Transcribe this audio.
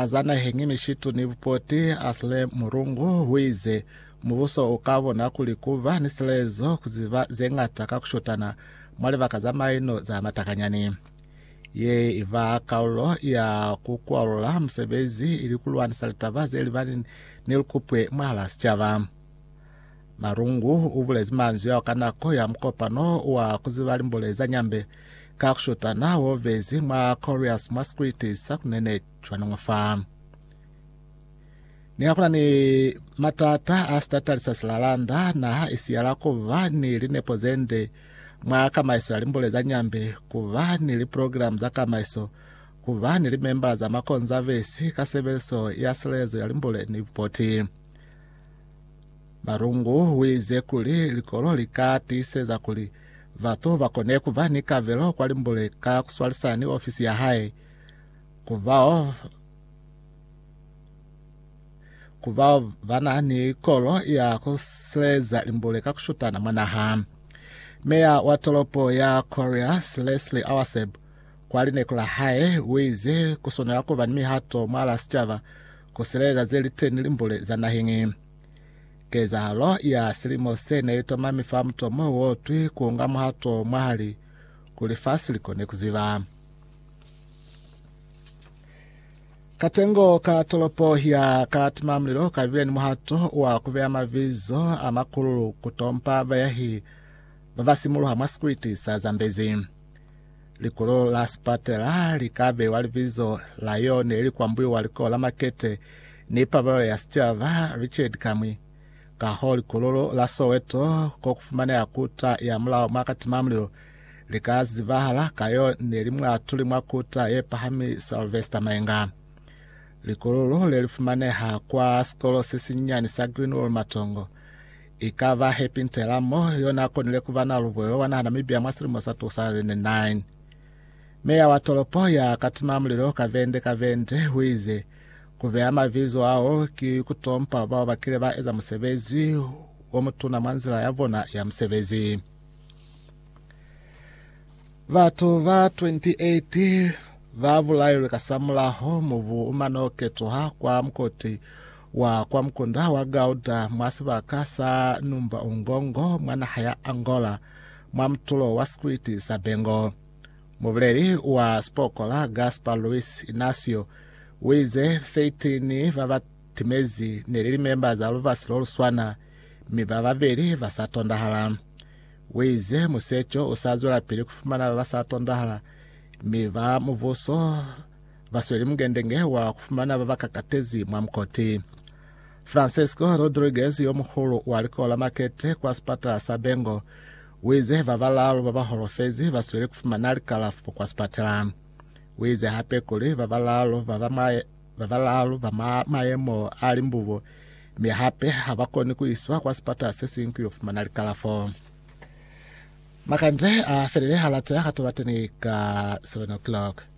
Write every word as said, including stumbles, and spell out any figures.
azana hengi mishitu ni vupoti asle murungu wize mubuso ukabona kulikuva nisilezo kuziva zengataka kushotana mwale vakazama ino za matakanyani. Ye iva kaulo ya kukualula Musevezi ilikulwani salitavaze ilivani nilukupwe mwahala sichava. Marungu uvulezi manzu ya wakanako ya mkopano wa kuzivali mboleza nyambe kakushotana wovezi mwa Corias Masquiti sakunene chwana mwafa. Ni hakuna ni matata astata lisasilalanda na isiyala kuva ni linepo zende mwa kamaiso yalimboleza nyambe kuva nili program za kamaiso kuva nili memba za makonzavesi kasebeso ya silezo yalimbole ni vupoti. Marungu wize kuli likolo likati seza kuli vato vakone kuva ni kavelo kwa limbole ka kuswalisani ofisi ya hai kuvao kuvao vana ni kolo ya kusleza limbole ka kushutana mwanaha. Meya watolopo ya Corias Leslie Awaseb kwa linekula hae wize kusonela kuva nimi hato mwala sichava kusileza zeli teni limbole za nahingi. Keza halo ya silimo sene itoma mifamu tomo wotwi kuungamu hato mwahali kulifasi likone kuziva. Katengo katolopo ya katimamlilo kavile ni muhato wa kuvea mavizo amakulu kutompa vayahi vavasimulu ha Masquiti sa Zambezi. Likolo la spatela likabe walivizo la yone ilikuambuyo waliko la makete ni pabalo ya sichava Richard Kamwi. Kaho likololo la Soweto kukufumane ya kuta ya mula makati mamlio likazi vahala kayo nilimwa tulimwa kuta ye pahami Sylvester Maenga. Likololo lelifumane ha kwa skolo sisi nyani sa Greenwall Matongo. Ikava Happy Ntelamo yona konile kuvana luvoyo wana Namibia mwasiri mwasatu usane nine. Meya watolopo ya katimamlilo kavende kavende huize kuvea mavizo ao ki kutompa bao bakile ba eza Musevezi omutuna manzila yavona ya Musevezi. Vatu va twenty-eight vavulayo kasamulaho muvu umano ketoha kwa mkoti wa kwa mkunda wa Gauda mwasiba kasa numba ungongo mwana haya Angola mwa mtulo wa Squiti Sabengo. Muvleri wa Spokola Gaspar Luis Inacio wize thirteen vavatimezi nilili memba za Luvasi loluswana mivava veri vasatondahala. Wize musecho usazula pili kufumana vasatondahala miva muvuso vasweli mgendenge wa kufumana vavakakatezi mwa mkoti. Francisco Rodriguez yomuhulu walikola makete kwa spatala Sabengo wize vavalalo vavaholofezi vasweli kufumana alikalafu kwa spatala. Wize hape kuli vavalalo vavamaye vavalalo vamamayemo alimbuvo mihape havakoni kuiswa kwa spatala sesinku yofumana alikalafu. Makande a ferele halate hatu watani ka seven o'clock.